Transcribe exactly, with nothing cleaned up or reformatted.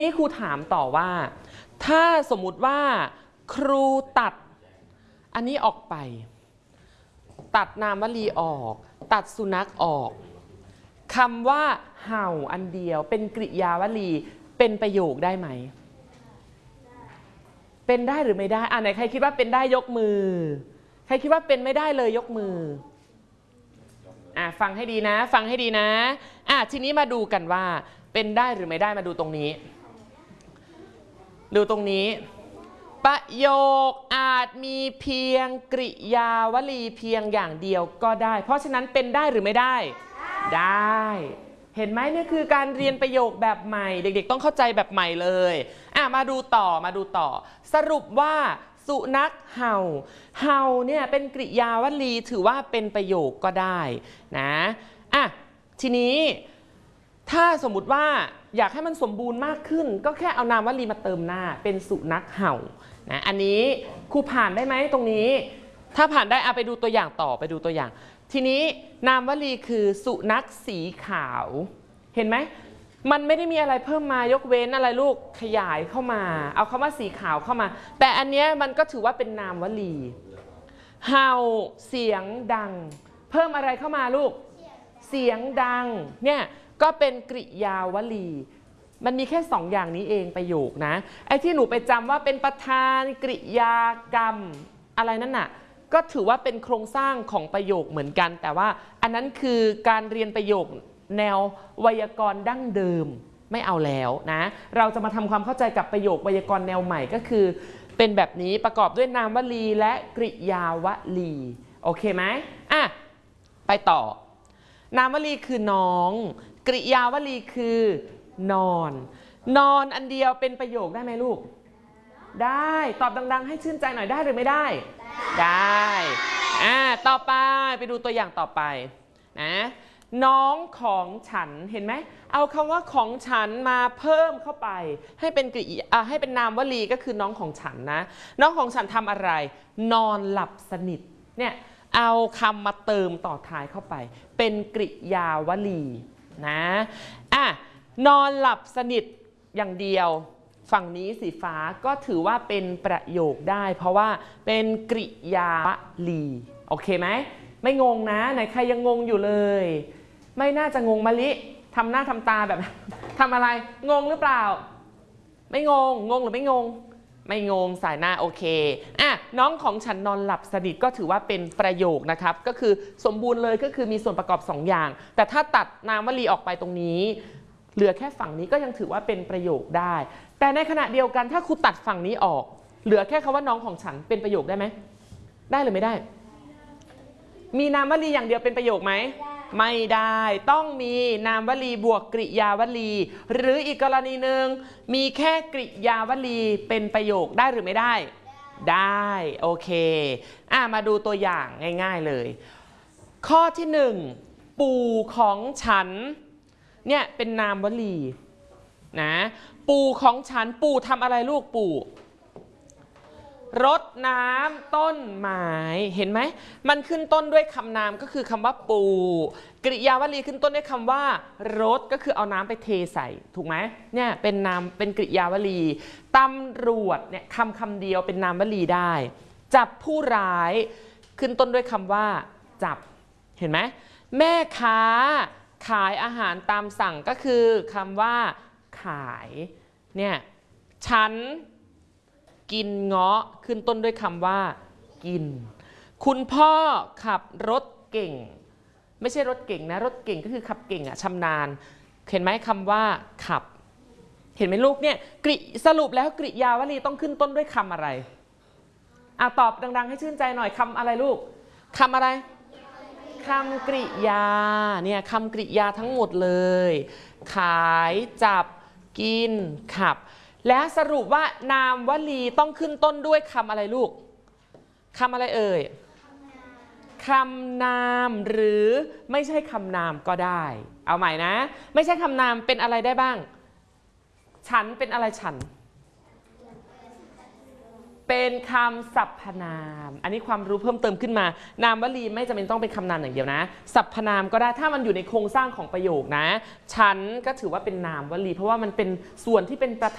นี่ครูถามต่อว่าถ้าสมมุติว่าครูตัดอันนี้ออกไปตัดนามวลีออกตัดสุนัขออกคำว่าเห่าอันเดียวเป็นกริยาวลีเป็นประโยคได้ไหมเป็นได้หรือไม่ได้อ่าไหนใครคิดว่าเป็นได้ยกมือใครคิดว่าเป็นไม่ได้เลยยกมืออ่ะฟังให้ดีนะฟังให้ดีนะอ่ะทีนี้มาดูกันว่าเป็นได้หรือไม่ได้มาดูตรงนี้ดูตรงนี้ประโยคอาจมีเพียงกริยาวลีเพียงอย่างเดียวก็ได้เพราะฉะนั้นเป็นได้หรือไม่ได้ได้เห็นไหมนี่คือการเรียนประโยคแบบใหม่เด็กๆต้องเข้าใจแบบใหม่เลยอ่ะมาดูต่อมาดูต่อสรุปว่าสุนัขเห่าเห่าเนี่ยเป็นกริยาวลีถือว่าเป็นประโยคก็ได้นะอ่ะทีนี้ถ้าสมมุติว่าอยากให้มันสมบูรณ์มากขึ้นก็แค่เอานามวลีมาเติมหน้าเป็นสุนัขเห่านะอันนี้ครูผ่านได้ไหมตรงนี้ถ้าผ่านได้เอาไปดูตัวอย่างต่อไปดูตัวอย่างทีนี้นามวลีคือสุนัขสีขาวเห็นไหมมันไม่ได้มีอะไรเพิ่มมายกเว้นอะไรลูกขยายเข้ามาเอาคำว่าสีขาวเข้ามาแต่อันเนี้ยมันก็ถือว่าเป็นนามวลีเห่าเสียงดังเพิ่มอะไรเข้ามาลูกเสียงดังเนี่ยก็เป็นกริยาวลีมันมีแค่สองอย่างนี้เองประโยคนะไอ้ที่หนูไปจำว่าเป็นประธานกริยากรรมอะไรนั่นน่ะก็ถือว่าเป็นโครงสร้างของประโยคเหมือนกันแต่ว่าอันนั้นคือการเรียนประโยคแนวไวยากรณ์ดั้งเดิมไม่เอาแล้วนะเราจะมาทำความเข้าใจกับประโยคไวยากรณ์แนวใหม่ก็คือเป็นแบบนี้ประกอบด้วยนามวลีและกริยาวลีโอเคไหมอ่ะไปต่อนามวลีคือน้องกริยาวลีคือนอนนอนอันเดียวเป็นประโยคได้ไหมลูกได้ตอบดังๆให้ชื่นใจหน่อยได้หรือไม่ได้ได้อ่าต่อไปไปดูตัวอย่างต่อไปนะน้องของฉันเห็นไหมเอาคำว่าของฉันมาเพิ่มเข้าไปให้เป็นกริยาให้เป็นนามวลีก็คือน้องของฉันนะน้องของฉันทำอะไรนอนหลับสนิทเนี่ยเอาคำมาเติมต่อท้ายเข้าไปเป็นกริยาวลีนะอ่ะนอนหลับสนิทอย่างเดียวฝั่งนี้สีฟ้าก็ถือว่าเป็นประโยคได้เพราะว่าเป็นกริยาวลีโอเคไหมไม่งงนะไหนใครยังงงอยู่เลยไม่น่าจะงงมะลิทำหน้าทำตาแบบทำอะไรงงหรือเปล่าไม่งงงงหรือไม่งงไม่งงสายหน้าโอเคอ่ะน้องของฉันนอนหลับสนิทก็ถือว่าเป็นประโยคนะครับก็คือสมบูรณ์เลยก็คือมีส่วนประกอบสองอย่างแต่ถ้าตัดนามวลีออกไปตรงนี้เหลือแค่ฝั่งนี้ก็ยังถือว่าเป็นประโยคได้แต่ในขณะเดียวกันถ้าครูตัดฝั่งนี้ออกเหลือแค่คำว่าน้องของฉันเป็นประโยคได้ไหมได้หรือไม่ได้มีนามวลีอย่างเดียวเป็นประโยคไหมไม่ได้ต้องมีนามวลีบวกกริยาวลีหรืออีกกรณีหนึ่งมีแค่กริยาวลีเป็นประโยคได้หรือไม่ได้ได้โอเคอ่ะมาดูตัวอย่างง่ายๆเลยข้อที่หนึ่งปู่ของฉันเนี่ยเป็นนามวลีนะปู่ของฉันปู่ทำอะไรลูกปู่รดน้ำต้นไม้เห็นไหมมันขึ้นต้นด้วยคำนามก็คือคำว่าปู่กริยาวลีขึ้นต้นด้วยคำว่ารดก็คือเอาน้ำไปเทใส่ถูกไหมเนี่ยเป็นนามเป็นกริยาวลีตำรวจเนี่ยคำคำเดียวเป็นนามวลีได้จับผู้ร้ายขึ้นต้นด้วยคำว่าจับเห็นไหมแม่ค้าขายอาหารตามสั่งก็คือคำว่าขายเนี่ยฉันกินเงาะขึ้นต้นด้วยคำว่ากินคุณพ่อขับรถเก่งไม่ใช่รถเก่งนะรถเก่งก็คือขับเก่งอะชำนาญเห็นไหมคำว่าขับเห็นไหมลูกเนี่ยกริสรุปแล้วกริยาวลีต้องขึ้นต้นด้วยคำอะไรอ่ะตอบดังๆให้ชื่นใจหน่อยคำอะไรลูกคำอะไรคำกริยาเนี่ยคำกริยาทั้งหมดเลยขายจับกินขับและสรุปว่านามวลีต้องขึ้นต้นด้วยคำอะไรลูกคำอะไรเอ่ยคำนามหรือไม่ใช่คำนามก็ได้เอาใหม่นะไม่ใช่คำนามเป็นอะไรได้บ้างฉันเป็นอะไรฉันเป็นคำสรรพนามอันนี้ความรู้เพิ่มเติมขึ้นมานามวลีไม่จำเป็นต้องเป็นคำนามอย่างเดียวนะสรรพนามก็ได้ถ้ามันอยู่ในโครงสร้างของประโยคนะฉันก็ถือว่าเป็นนามวลีเพราะว่ามันเป็นส่วนที่เป็นประ